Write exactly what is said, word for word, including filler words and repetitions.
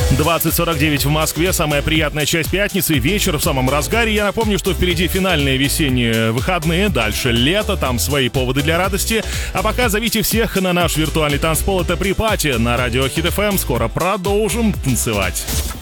двадцать сорок девять в Москве, самая приятная часть пятницы, вечер в самом разгаре. Я напомню, что впереди финальные весенние выходные, дальше лето, там свои поводы для радости. А пока зовите всех на наш виртуальный танцпол, это Припати на радио Хит эф эм. Скоро продолжим танцевать.